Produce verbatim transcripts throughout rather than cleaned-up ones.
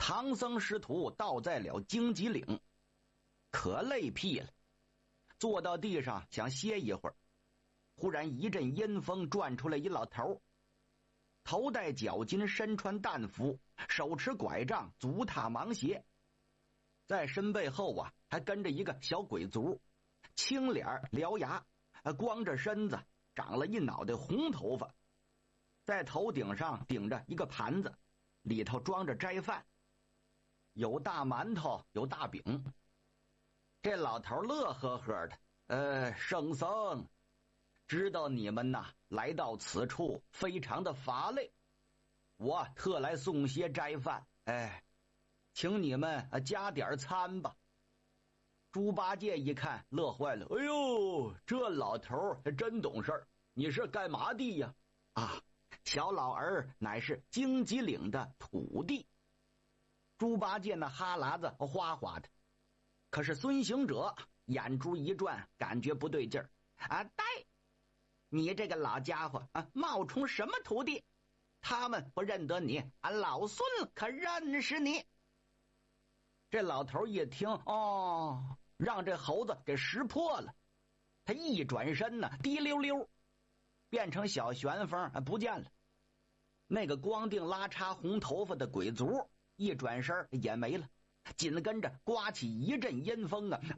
唐僧师徒到在了荆棘岭，可累屁了，坐到地上想歇一会儿，忽然一阵阴风转出来一老头，头戴脚巾，身穿淡服，手持拐杖，足踏芒鞋，在身背后啊还跟着一个小鬼卒，青脸獠牙，光着身子，长了一脑袋红头发，在头顶上顶着一个盘子，里头装着斋饭，有大馒头，有大饼。这老头乐呵呵的，呃，圣僧，知道你们呐来到此处非常的乏累，我特来送些斋饭，哎，请你们加点餐吧。猪八戒一看乐坏了，哎呦，这老头真懂事儿，你是干嘛的呀？啊，小老儿乃是荆棘岭的土地。猪八戒那哈喇子哗哗的，可是孙行者眼珠一转，感觉不对劲儿啊！呆，你这个老家伙啊，冒充什么徒弟？他们不认得你，俺老孙可认识你。这老头一听，哦，让这猴子给识破了。他一转身呢，滴溜溜变成小旋风，不见了。那个光腚拉碴红头发的鬼卒一转身也没了，紧跟着刮起一阵阴风啊，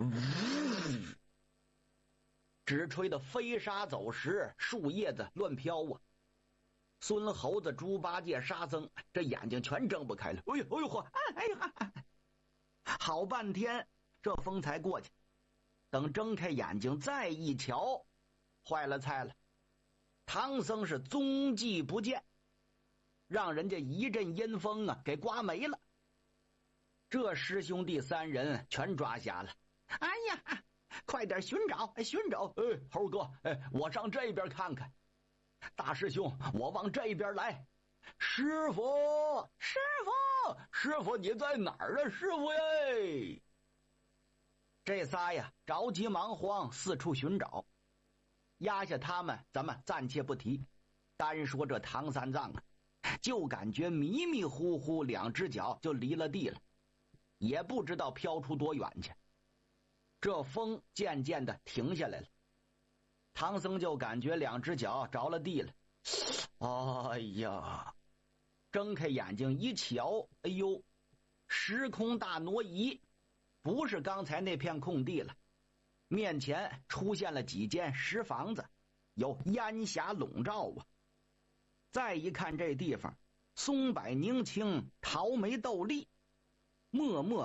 只吹得飞沙走石，树叶子乱飘啊。孙猴子、猪八戒、沙僧这眼睛全睁不开了，哎呦哎呦嚯，哎呀，好半天这风才过去。等睁开眼睛再一瞧，坏了菜了，唐僧是踪迹不见，让人家一阵阴风啊给刮没了。这师兄弟三人全抓瞎了。哎呀，快点寻找寻找！哎，猴哥，哎，我上这边看看。大师兄，我往这边来。师傅，师傅，师傅你在哪儿啊？师傅耶！这仨呀着急忙慌，四处寻找。压下他们咱们暂且不提，单说这唐三藏啊，就感觉迷迷糊糊，两只脚就离了地了，也不知道飘出多远去。这风渐渐的停下来了，唐僧就感觉两只脚着了地了。哎呀，睁开眼睛一瞧，哎呦，时空大挪移，不是刚才那片空地了，面前出现了几间石房子，有烟霞笼罩啊。再一看这地方，松柏宁青，桃梅豆荔，默默